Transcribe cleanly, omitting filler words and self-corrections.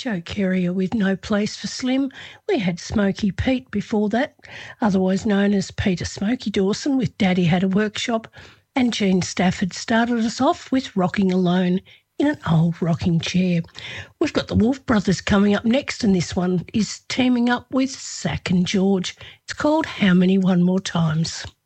Joe Carrier with No Place for Slim. We had Smokey Pete before that, otherwise known as Peter Smokey Dawson with Daddy Had a Workshop, and Gene Stafford started us off with Rocking Alone in an Old Rocking Chair. We've got the Wolf Brothers coming up next, and this one is teaming up with Zach and George. It's called How Many One More Times.